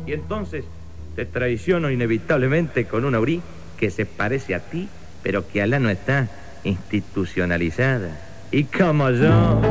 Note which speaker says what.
Speaker 1: Y entonces te traiciono inevitablemente con una URI que se parece a ti, pero que alá no está institucionalizada. Y como yo...